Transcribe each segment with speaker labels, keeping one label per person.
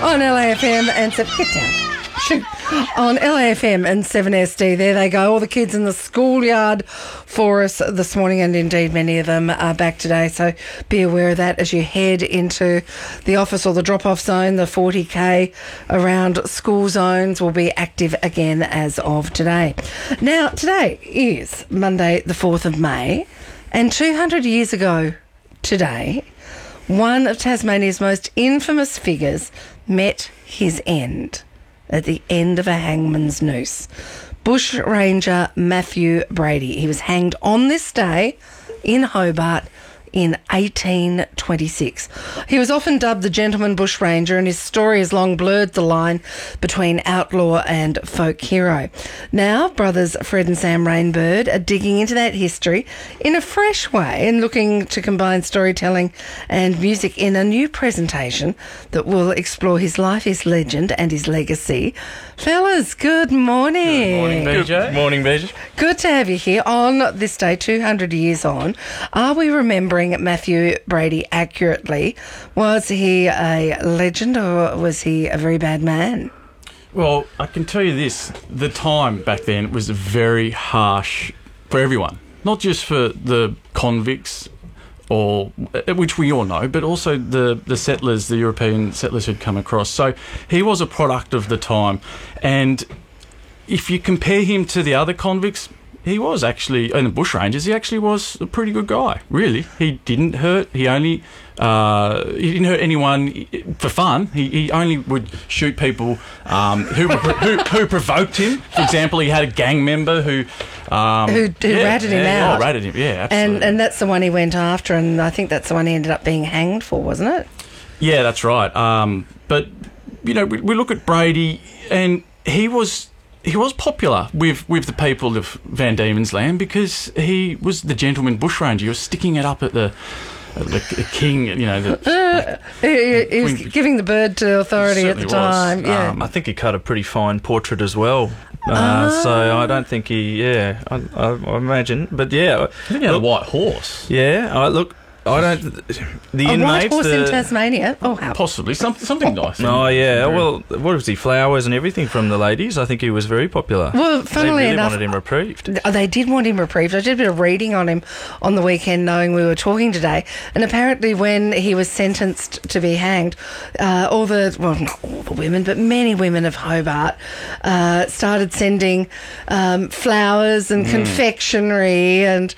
Speaker 1: on LAFM and get down. Shoot. On LAFM and 7SD, there they go. All the kids in the schoolyard for us this morning, and indeed many of them are back today. So be aware of that as you head into the office or the drop-off zone. The 40K around school zones will be active again as of today. Now, today is Monday, the 4th of May, and 200 years ago today, one of Tasmania's most infamous figures met his end at the end of a hangman's noose. Bush Ranger Matthew Brady. He was hanged on this day in Hobart in 1826. He was often dubbed the gentleman bushranger, and his story has long blurred the line between outlaw and folk hero. Now, brothers Fred and Sam Rainbird are digging into that history in a fresh way and looking to combine storytelling and music in a new presentation that will explore his life, his legend and his legacy. Fellas, good morning.
Speaker 2: Good morning, BJ. Good morning, BJ.
Speaker 1: Good to have you here on this day, 200 years on. Are we remembering Matthew Brady accurately? Was he a legend or was he a very bad man?
Speaker 2: Well, I can tell you this. The time back then was very harsh for everyone. Not just for the convicts, or which we all know, but also the settlers, the European settlers who'd come across. So he was a product of the time. And if you compare him to the other convicts, he was actually, and the bushrangers, he actually was a pretty good guy, really. He didn't hurt. He only, he didn't hurt anyone for fun. He only would shoot people who provoked him. For example, he had a gang member who ratted him out. Oh, ratted him, yeah, absolutely.
Speaker 1: And that's the one he went after, and I think that's the one he ended up being hanged for, wasn't it?
Speaker 2: Yeah, that's right. But, you know, we look at Brady, and he was popular with the people of Van Diemen's Land because he was the gentleman bushranger. He was sticking it up at the king, you know.
Speaker 1: He was giving the bird to authority at the time. Yeah.
Speaker 3: I think he cut a pretty fine portrait as well. So I don't think I imagine. But yeah.
Speaker 2: I think he had a white horse.
Speaker 3: Yeah. Look. I don't. The
Speaker 1: a
Speaker 3: inmates,
Speaker 1: white horse in Tasmania. Oh, how
Speaker 2: possibly something nice.
Speaker 3: Oh yeah. Well, what was he? Flowers and everything from the ladies. I think he was very popular.
Speaker 1: Well, funnily enough,
Speaker 3: wanted him reprieved.
Speaker 1: They did want him reprieved. I did a bit of reading on him on the weekend, knowing we were talking today. And apparently, when he was sentenced to be hanged, not all the women, but many women of Hobart started sending flowers and confectionery and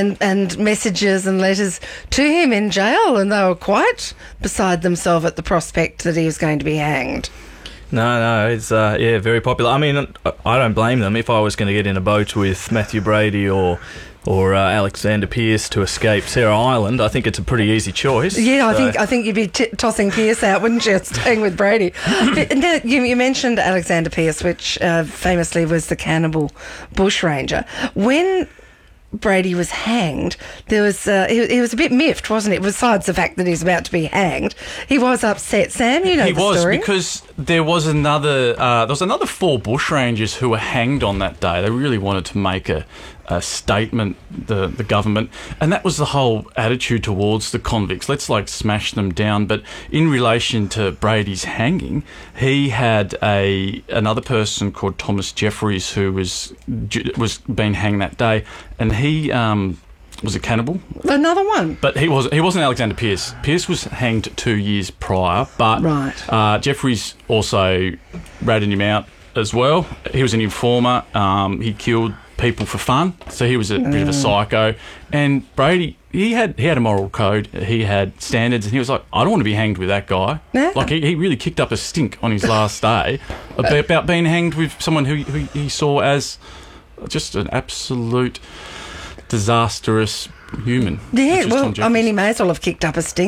Speaker 1: messages and letters to him in jail, and they were quite beside themselves at the prospect that he was going to be hanged.
Speaker 3: No, it's very popular. I mean, I don't blame them. If I was going to get in a boat with Matthew Brady or Alexander Pearce to escape Sarah Island, I think it's a pretty easy choice.
Speaker 1: Yeah, I think you'd be tossing Pearce out, wouldn't you, staying with Brady? Now, you mentioned Alexander Pearce, which famously was the cannibal bushranger. When Brady was hanged, there was he was a bit miffed, wasn't it? Besides the fact that he's about to be hanged, he was upset. Sam, you know the story.
Speaker 2: He was, because there was another 4 bushrangers who were hanged on that day. They really wanted to make a statement, the government, and that was the whole attitude towards the convicts. Let's smash them down. But in relation to Brady's hanging, he had another person called Thomas Jeffries who was being hanged that day, and he was a cannibal.
Speaker 1: Another one.
Speaker 2: But he wasn't Alexander Pearce. Pearce was hanged 2 years prior, but Jeffries also ratted him out as well. He was an informer. He killed people for fun, so he was a bit of a psycho. And Brady, he had a moral code, he had standards, and he was like, I don't want to be hanged with that guy. Yeah. He really kicked up a stink on his last day about being hanged with someone who he saw as just an absolute disastrous human.
Speaker 1: Yeah, well, I mean, he may as well have kicked up a stink.